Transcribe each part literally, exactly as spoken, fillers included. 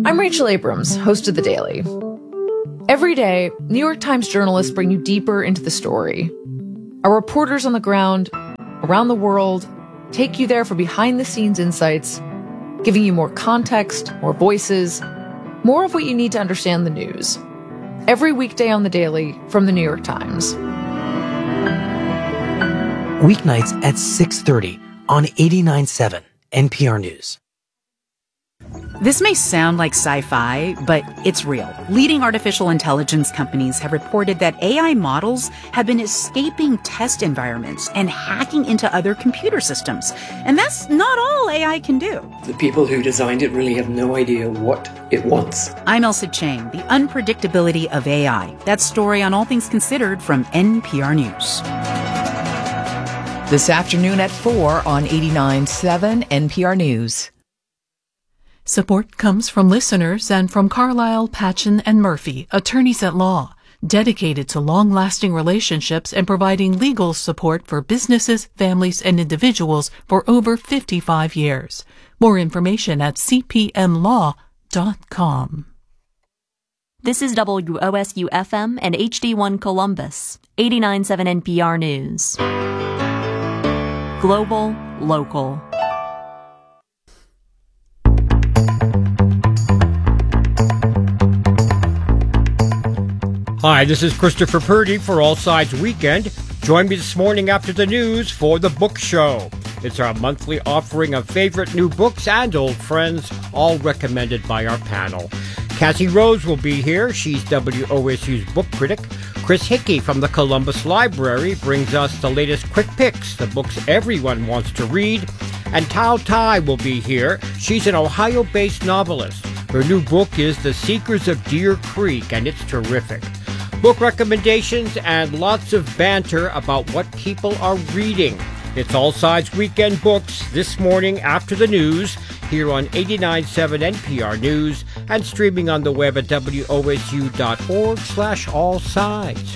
I'm Rachel Abrams, host of The Daily. Every day, New York Times journalists bring you deeper into the story. Our reporters on the ground, around the world, take you there for behind-the-scenes insights, giving you more context, more voices, more of what you need to understand the news. Every weekday on The Daily from The New York Times. Weeknights at six thirty on eighty-nine point seven N P R News. This may sound like sci-fi, but it's real. Leading artificial intelligence companies have reported that A I models have been escaping test environments and hacking into other computer systems. And that's not all A I can do. The people who designed it really have no idea what it wants. I'm Elsa Chang, the unpredictability of A I. That story on All Things Considered from N P R News. This afternoon at four on eighty-nine point seven N P R News. Support comes from listeners and from Carlisle, Patchen, and Murphy, attorneys at law, dedicated to long-lasting relationships and providing legal support for businesses, families, and individuals for over fifty-five years. More information at c p m law dot com. This is W O S U F M and H D one Columbus, eighty-nine point seven N P R News. Global, local. Hi, this is Christopher Purdy for All Sides Weekend. Join me this morning after the news for The Book Show. It's our monthly offering of favorite new books and old friends, all recommended by our panel. Cassie Rose will be here. She's W O S U's book critic. Chris Hickey from the Columbus Library brings us the latest quick picks, the books everyone wants to read. And Tao Tai will be here. She's an Ohio-based novelist. Her new book is The Seekers of Deer Creek, and it's terrific. Book recommendations and lots of banter about what people are reading. It's All Sides Weekend Books this morning after the news here on eighty-nine point seven N P R News and streaming on the web at W O S U dot org slash all sides.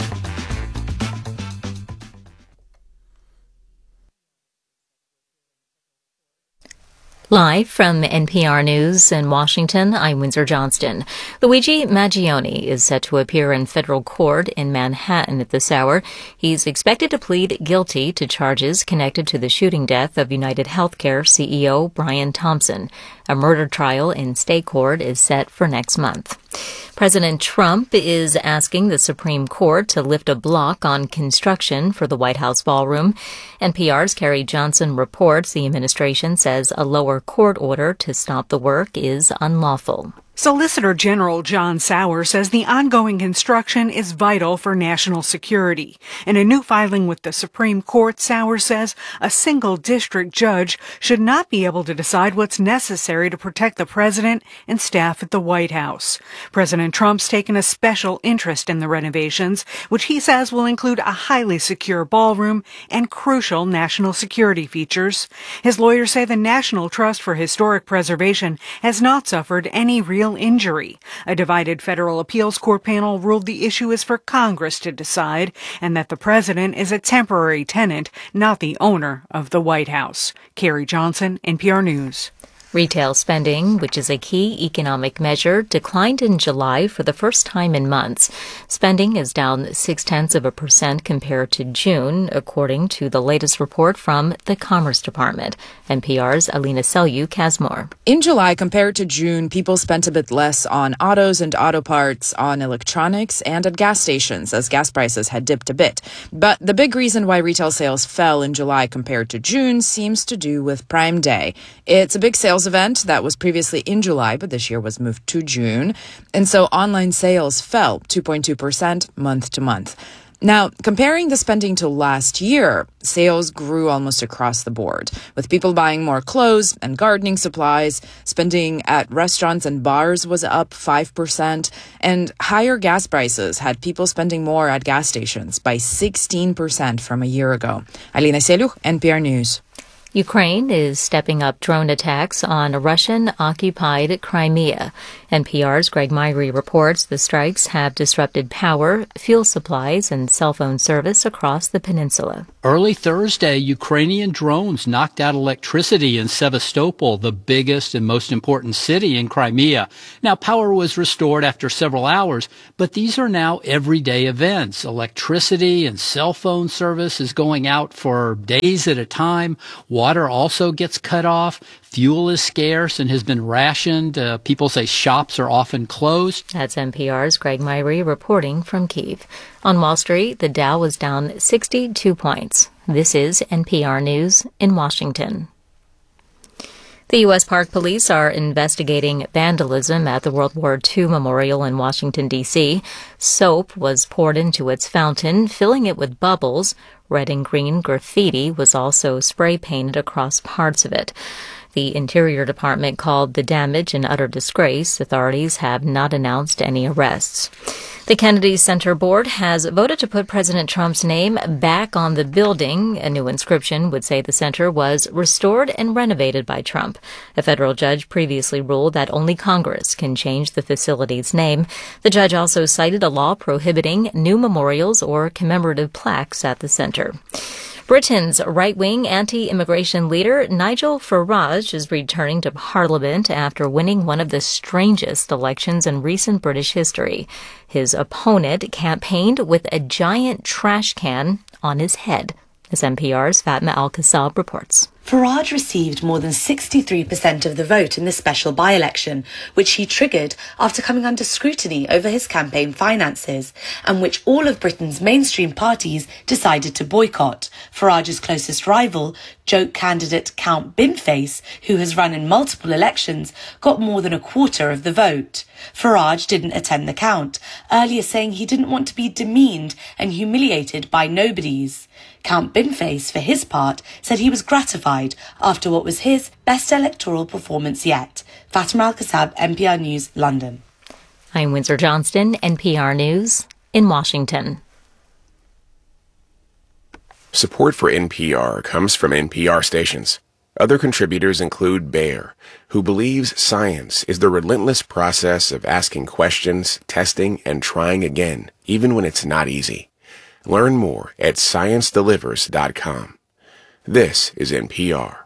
Live from N P R News in Washington, I'm Windsor Johnston. Luigi Maggioni is set to appear in federal court in Manhattan at this hour. He's expected to plead guilty to charges connected to the shooting death of United Healthcare C E O Brian Thompson. A murder trial in state court is set for next month. President Trump is asking the Supreme Court to lift a block on construction for the White House ballroom. N P R's Carrie Johnson reports the administration says a lower court order to stop the work is unlawful. Solicitor General John Sauer says the ongoing construction is vital for national security. In a new filing with the Supreme Court, Sauer says a single district judge should not be able to decide what's necessary to protect the president and staff at the White House. President Trump's taken a special interest in the renovations, which he says will include a highly secure ballroom and crucial national security features. His lawyers say the National Trust for Historic Preservation has not suffered any real injury. A divided federal appeals court panel ruled the issue is for Congress to decide and that the president is a temporary tenant, not the owner of the White House. Carrie Johnson, N P R News. Retail spending, which is a key economic measure, declined in July for the first time in months. Spending is down six-tenths of a percent compared to June, according to the latest report from the Commerce Department. N P R's Alina Selyu-Casmore. In July, compared to June, people spent a bit less on autos and auto parts, on electronics, and at gas stations, as gas prices had dipped a bit. But the big reason why retail sales fell in July compared to June seems to do with Prime Day. It's a big sales event that was previously in July, but this year was moved to June. And so online sales fell two point two percent month to month. Now, comparing the spending to last year, sales grew almost across the board, with people buying more clothes and gardening supplies. Spending at restaurants and bars was up five percent, and higher gas prices had people spending more at gas stations by sixteen percent from a year ago. Alina Selyu, N P R News. Ukraine is stepping up drone attacks on Russian-occupied Crimea. N P R's Greg Myrie reports the strikes have disrupted power, fuel supplies, and cell phone service across the peninsula. Early Thursday, Ukrainian drones knocked out electricity in Sevastopol, the biggest and most important city in Crimea. Now, power was restored after several hours, but these are now everyday events. Electricity and cell phone service is going out for days at a time. Water also gets cut off. Fuel is scarce and has been rationed. Uh, people say shops are often closed. That's N P R's Greg Myrie reporting from Kyiv. On Wall Street, the Dow was down sixty-two points. This is N P R News in Washington. The U S Park Police are investigating vandalism at the World War Two Memorial in Washington, D C Soap was poured into its fountain, filling it with bubbles. Red and green graffiti was also spray painted across parts of it. The Interior Department called the damage an utter disgrace. Authorities have not announced any arrests. The Kennedy Center Board has voted to put President Trump's name back on the building. A new inscription would say the center was restored and renovated by Trump. A federal judge previously ruled that only Congress can change the facility's name. The judge also cited a law prohibiting new memorials or commemorative plaques at the center. Britain's right-wing anti-immigration leader Nigel Farage is returning to Parliament after winning one of the strangest elections in recent British history. His opponent campaigned with a giant trash can on his head, as N P R's Fatma Al-Kassab reports. Farage received more than sixty-three percent of the vote in the special by-election, which he triggered after coming under scrutiny over his campaign finances, and which all of Britain's mainstream parties decided to boycott. Farage's closest rival, joke candidate Count Binface, who has run in multiple elections, got more than a quarter of the vote. Farage didn't attend the count, earlier saying he didn't want to be demeaned and humiliated by nobodies. Count Binface, for his part, said he was gratified after what was his best electoral performance yet. Fatima Al-Kassab, N P R News, London. I'm Windsor Johnston, N P R News in Washington. Support for N P R comes from N P R stations. Other contributors include Bayer, who believes science is the relentless process of asking questions, testing, and trying again, even when it's not easy. Learn more at science delivers dot com. This is N P R.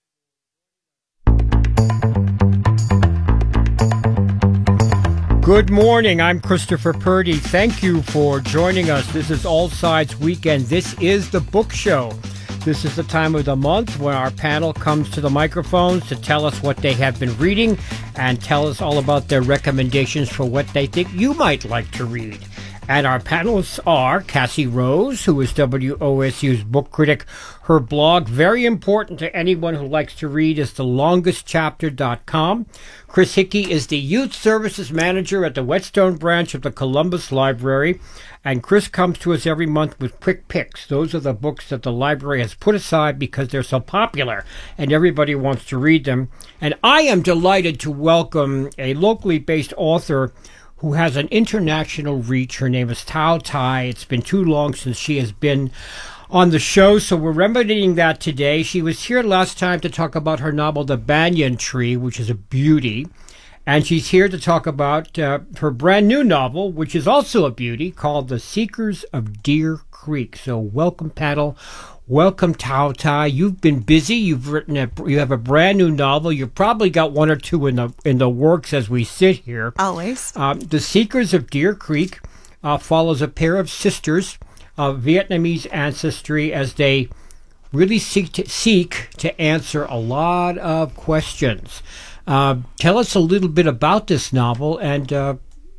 Good morning. I'm Christopher Purdy. Thank you for joining us. This is All Sides Weekend. This is the book show. This is the time of the month when our panel comes to the microphones to tell us what they have been reading and tell us all about their recommendations for what they think you might like to read. And our panelists are Cassie Rose, who is W O S U's book critic. Her blog, very important to anyone who likes to read, is the longest chapter dot com. Chris Hickey is the Youth Services Manager at the Whetstone branch of the Columbus Library. And Chris comes to us every month with quick picks. Those are the books that the library has put aside because they're so popular and everybody wants to read them. And I am delighted to welcome a locally based author who has an international reach. Her name is Tao Tai. It's been too long since she has been on the show, so we're remedying that today. She was here last time to talk about her novel, The Banyan Tree, which is a beauty. And she's here to talk about uh, her brand new novel, which is also a beauty, called The Seekers of Deer Creek. So welcome, panel. Welcome, Tao Tai. You've been busy. You've written a, you have a brand new novel. You've probably got one or two in the in the works as we sit here. Always. Um, the Seekers of Deer Creek uh, follows a pair of sisters of Vietnamese ancestry as they really seek to, seek to answer a lot of questions. Uh, tell us a little bit about this novel and uh,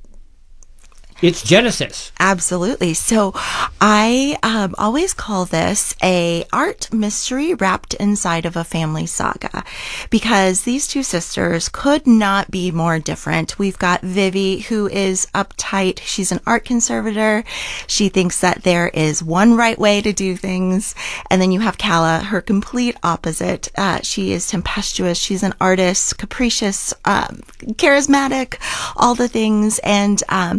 its genesis. Absolutely. So I um, always call this a art mystery wrapped inside of a family saga, because these two sisters could not be more different. We've got Vivi, who is uptight. She's an art conservator. She thinks that there is one right way to do things. And then you have Kala, her complete opposite. Uh, she is tempestuous. She's an artist, capricious, um, charismatic, all the things. And um, she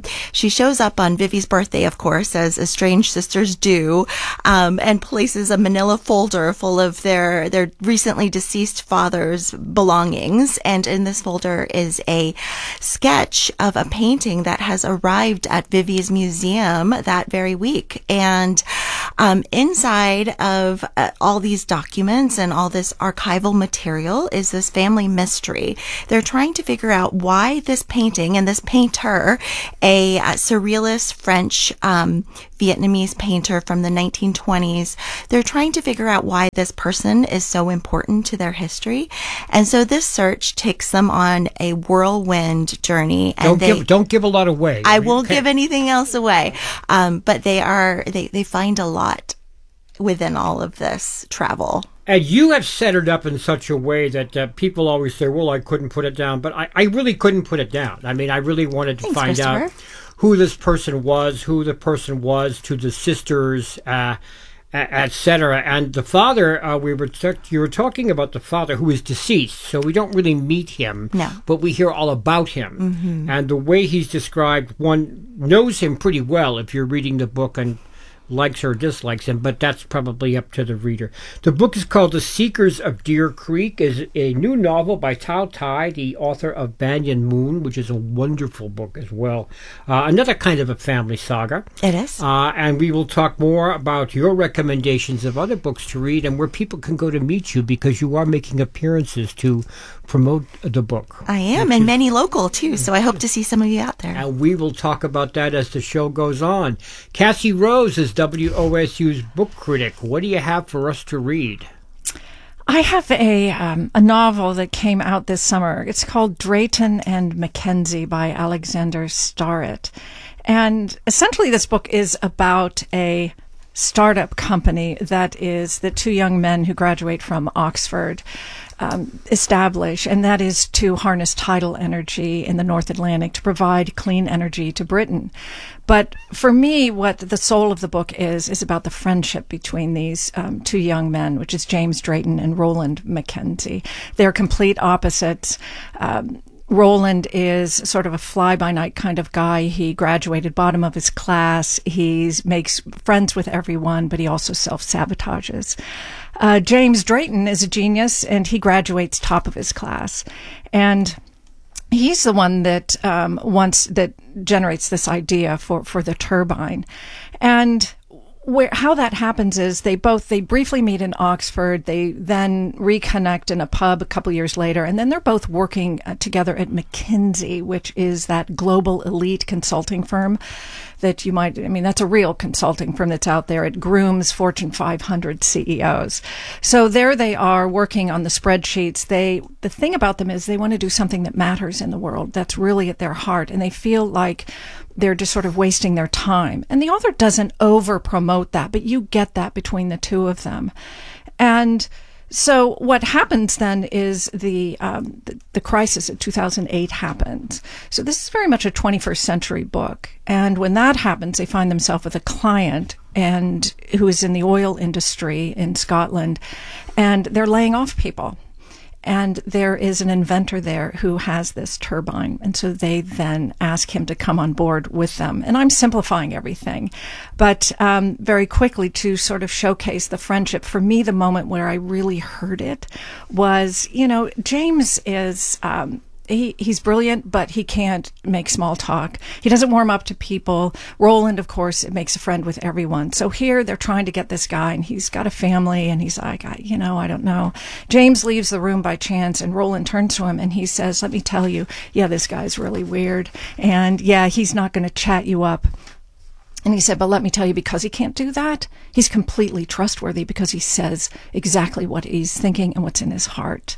shows up on Vivi's birthday, of course, as estranged sisters do, um, and places a manila folder full of their, their recently deceased father's belongings. And in this folder is a sketch of a painting that has arrived at Vivi's museum that very week. And um, inside of uh, all these documents and all this archival material is this family mystery. They're trying to figure out why this painting and this painter, a, a surrealist French um, Vietnamese painter from the nineteen twenties, they're trying to figure out why this person is so important to their history. And so this search takes them on a whirlwind journey. And don't they, give don't give a lot away. I won't okay. give anything else away. Um, but they are they, they find a lot within all of this travel. And you have set it up in such a way that uh, people always say, well, I couldn't put it down. But I, I really couldn't put it down. I mean, I really wanted to Thanks, find out who this person was, who the person was to the sisters, uh, et cetera. And the father, uh, we were t- you were talking about the father who is deceased, so we don't really meet him, no. but we hear all about him. Mm-hmm. And the way he's described, one knows him pretty well if you're reading the book and likes or dislikes him, but that's probably up to the reader. The book is called The Seekers of Deer Creek, is a new novel by Tao Tai, the author of Banyan Moon, which is a wonderful book as well. Uh, another kind of a family saga. It is. Uh, and we will talk more about your recommendations of other books to read and where people can go to meet you, because you are making appearances to promote the book. I am, and many local too, so I hope to see some of you out there. And we will talk about that as the show goes on. Cassie Rose is W O S U's book critic. What do you have for us to read? I have a um, a novel that came out this summer. It's called Drayton and Mackenzie by Alexander Starrett. And essentially this book is about a startup company that is the two young men who graduate from Oxford um, establish, and that is to harness tidal energy in the North Atlantic to provide clean energy to Britain. But for me, what the soul of the book is, is about the friendship between these um, two young men, which is James Drayton and Roland Mackenzie. They're complete opposites. Um, Roland is sort of a fly-by-night kind of guy. He graduated bottom of his class. He makes friends with everyone, but he also self-sabotages. Uh, James Drayton is a genius, and he graduates top of his class. And he's the one that um, wants that generates this idea for, for the turbine. And where how that happens is they both they briefly meet in Oxford, they then reconnect in a pub a couple years later, and then they're both working uh, together at McKinsey, which is that global elite consulting firm that you might I mean that's a real consulting firm that's out there. It grooms Fortune five hundred C E Os. So there they are working on the spreadsheets. They the thing about them is they want to do something that matters in the world. That's really at their heart, and they feel like they're just sort of wasting their time. And the author doesn't over promote that, but you get that between the two of them. And so what happens then is the, um, the, the crisis of two thousand eight happens. So this is very much a twenty-first century book. And when that happens, they find themselves with a client and who is in the oil industry in Scotland, and they're laying off people. And there is an inventor there who has this turbine. And so they then ask him to come on board with them. And I'm simplifying everything. But um, very quickly to sort of showcase the friendship, for me, the moment where I really heard it was, you know, James is... Um, He, he's brilliant, but he can't make small talk. He doesn't warm up to people. Roland, of course, makes a friend with everyone. So here they're trying to get this guy, and he's got a family, and he's like, I, you know, I don't know. James leaves the room by chance, and Roland turns to him, and he says, let me tell you, yeah, this guy's really weird. And yeah, he's not going to chat you up. And he said, but let me tell you, because he can't do that, he's completely trustworthy because he says exactly what he's thinking and what's in his heart.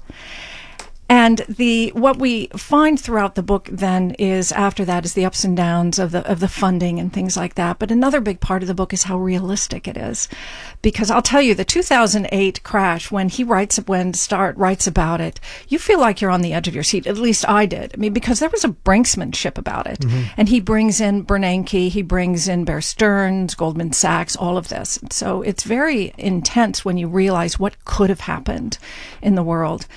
And the what we find throughout the book then is after that is the ups and downs of the of the funding and things like that. But another big part of the book is how realistic it is, because I'll tell you, the two thousand eight crash, when he writes when Starrett writes about it, you feel like you're on the edge of your seat. At least I did. I mean, because there was a brinksmanship about it, mm-hmm. and he brings in Bernanke, he brings in Bear Stearns, Goldman Sachs, all of this. So it's very intense when you realize what could have happened in the world.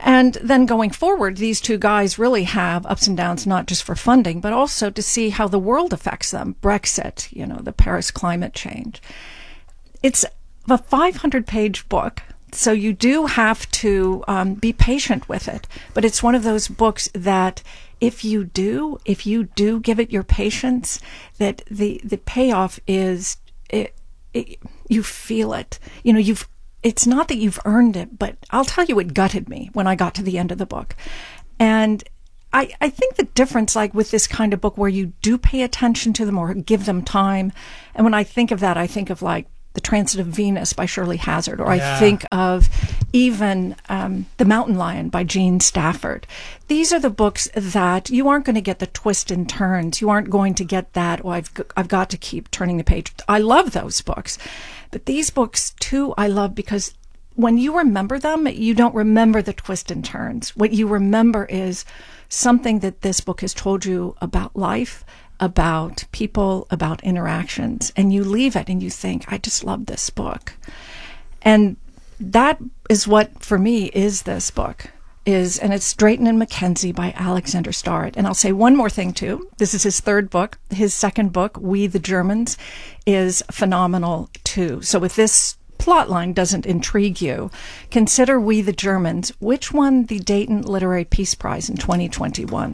And then going forward, these two guys really have ups and downs, not just for funding, but also to see how the world affects them. Brexit, you know, the Paris climate change. It's a five hundred page book, so you do have to um, be patient with it. But it's one of those books that if you do, if you do give it your patience, that the, the payoff is, it, it, you feel it. You know, you've, it's not that you've earned it, but I'll tell you, it gutted me when I got to the end of the book. And I, I think the difference, like with this kind of book where you do pay attention to them or give them time. And when I think of that, I think of like The Transit of Venus by Shirley Hazard, or yeah. I think of even um, The Mountain Lion by Jean Stafford. These are the books that you aren't going to get the twists and turns. You aren't going to get that, oh, I've, I've got to keep turning the page. I love those books. But these books, too, I love because when you remember them, you don't remember the twists and turns. What you remember is something that this book has told you about life, about people, about interactions, and you leave it and you think, I just love this book. And that is what, for me, is this book. Is, and it's Drayton and Mackenzie by Alexander Starrett. And I'll say one more thing, too. This is his third book. His second book, We the Germans, is phenomenal, too. So if this plotline doesn't intrigue you, consider We the Germans, which won the Dayton Literary Peace Prize in twenty twenty-one.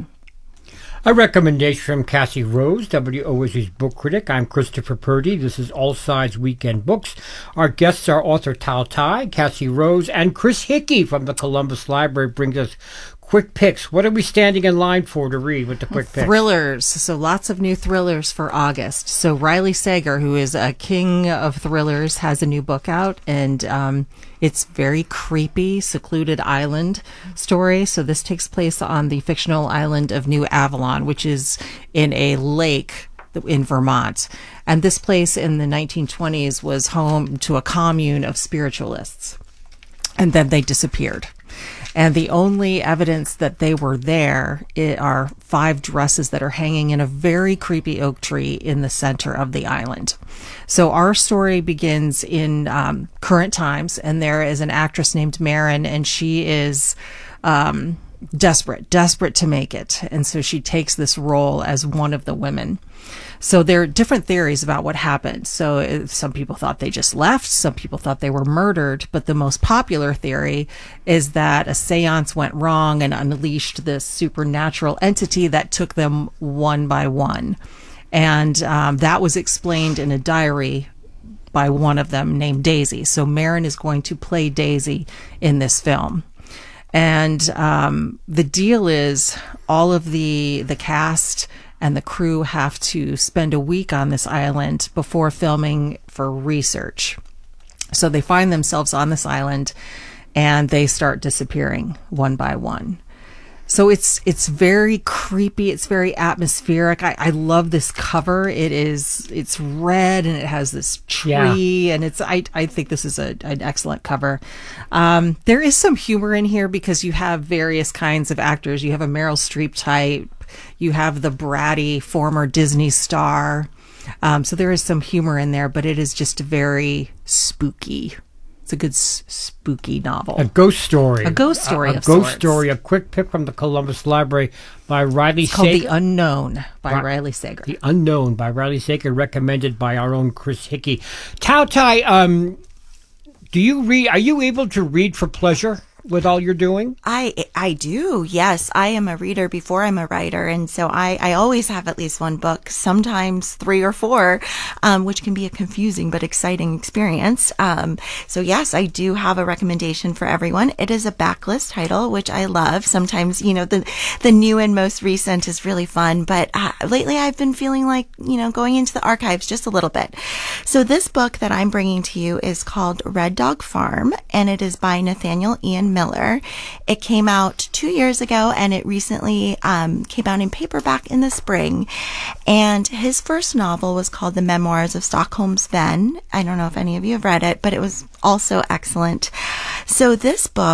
A recommendation from Cassie Rose, W O S U's book critic. I'm Christopher Purdy. This is All Sides Weekend Books. Our guests are author Tao Tai, Cassie Rose, and Chris Hickey from the Columbus Library brings us quick picks. What are we standing in line for to read with the quick picks? Thrillers. So lots of new thrillers for August. So Riley Sager, who is a king of thrillers, has a new book out, and um, it's very creepy, secluded island story. So this takes place on the fictional island of New Avalon, which is in a lake in Vermont. And this place in the nineteen twenties was home to a commune of spiritualists. And then they disappeared. And the only evidence that they were there are five dresses that are hanging in a very creepy oak tree in the center of the island. So our story begins in um, current times, and there is an actress named Marin, and she is um, desperate, desperate to make it. And so she takes this role as one of the women. So there are different theories about what happened. So some people thought they just left. Some people thought they were murdered. But the most popular theory is that a seance went wrong and unleashed this supernatural entity that took them one by one. And um, that was explained in a diary by one of them named Daisy. So Marin is going to play Daisy in this film. And um, the deal is all of the the cast and the crew have to spend a week on this island before filming for research. So they find themselves on this island and they start disappearing one by one. So it's it's very creepy. It's very atmospheric. I, I love this cover. It is it's red and it has this tree, yeah. and it's I I think this is a an excellent cover. Um, there is some humor in here because you have various kinds of actors. You have a Meryl Streep type. You have the bratty former Disney star. Um, so there is some humor in there, but it is just very spooky. It's a good s- spooky novel. A ghost story. A ghost story. A, a of ghost sorts. story. A quick pick from the Columbus Library by Riley it's Sager. Called The Unknown by Ri- Riley Sager. The Unknown by Riley Sager, recommended by our own Chris Hickey. Tao Tai, um, do you read? Are you able to read for pleasure with all you're doing? I I do, yes. I am a reader before I'm a writer, and so I, I always have at least one book, sometimes three or four, um, which can be a confusing but exciting experience. Um, so yes, I do have a recommendation for everyone. It is a backlist title, which I love. Sometimes, you know, the the new and most recent is really fun, but uh, lately I've been feeling like, you know, going into the archives just a little bit. So this book that I'm bringing to you is called Red Dog Farm, and it is by Nathaniel Ian Miller. It came out two years ago, and it recently um, came out in paperback in the spring. And his first novel was called The Memoirs of Stockholm Sven. I don't know if any of you have read it, but it was also excellent. So this book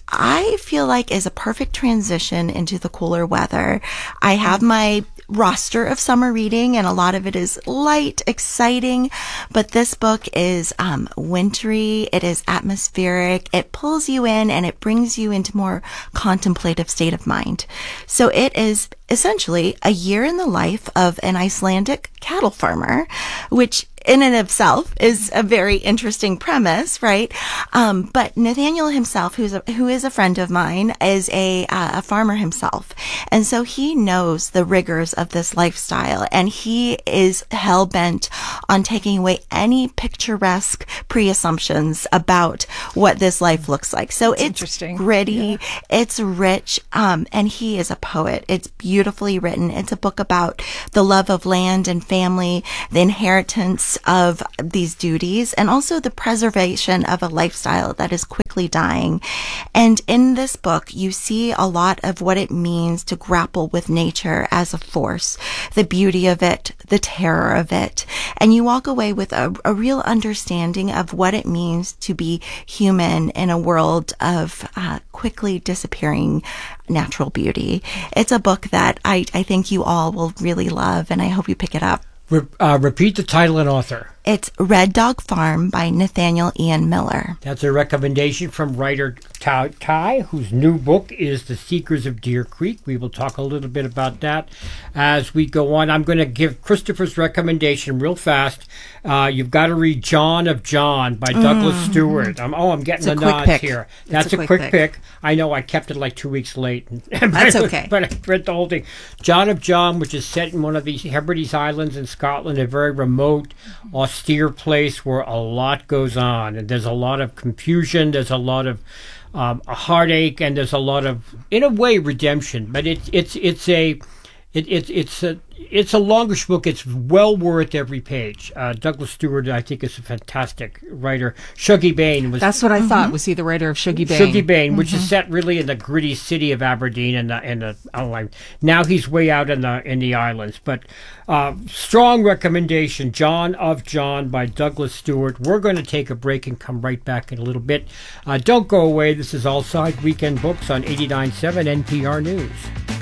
I feel like is a perfect transition into the cooler weather. I have my roster of summer reading, and a lot of it is light, exciting, but this book is um, wintry, it is atmospheric, it pulls you in and it brings you into more contemplative state of mind. So it is essentially a year in the life of an Icelandic cattle farmer, which in and of itself is a very interesting premise, right? Um, but Nathaniel himself, who's a, who is a friend of mine, is a, uh, a farmer himself. And so he knows the rigors of this lifestyle, and he is hell-bent on taking away any picturesque pre-assumptions about what this life looks like. So That's it's interesting. gritty, yeah. It's rich, um, and he is a poet. It's beautifully written. It's a book about the love of land and family, the inheritance of these duties, and also the preservation of a lifestyle that is quickly dying. And in this book, you see a lot of what it means to grapple with nature as a force, the beauty of it, the terror of it. And you walk away with a, a real understanding of what it means to be human in a world of uh, quickly disappearing natural beauty. It's a book that I, I think you all will really love, and I hope you pick it up. Re- uh, repeat the title and author. It's Red Dog Farm by Nathaniel Ian Miller. That's a recommendation from writer Tao Tai, whose new book is The Seekers of Deer Creek. We will talk a little bit about that as we go on. I'm going to give Christopher's recommendation real fast. Uh, you've got to read John of John by mm. Douglas Stewart. I'm, oh, I'm getting it's the nods pick. here. It's That's a a quick, quick pick. pick. I know I kept it like two weeks late. That's okay. But I read the whole thing. John of John, which is set in one of these Hebrides Islands in Scotland, a very remote, austere place where a lot goes on, and there's a lot of confusion, there's a lot of um, a heartache, and there's a lot of, in a way, redemption. But it's it's it's a it, it it's a it's a longish book. It's well worth every page. Uh, Douglas Stewart, I think, is a fantastic writer. Shuggie Bain was. That's what I mm-hmm. thought. Was he the writer of Shuggie Bain? Shuggie Bain, mm-hmm. which is set really in the gritty city of Aberdeen, and the and the oh, now he's way out in the in the islands. But uh, strong recommendation, John of John by Douglas Stewart. We're going to take a break and come right back in a little bit. Uh, don't go away. This is All Side Weekend Books on eighty-nine point seven N P R News.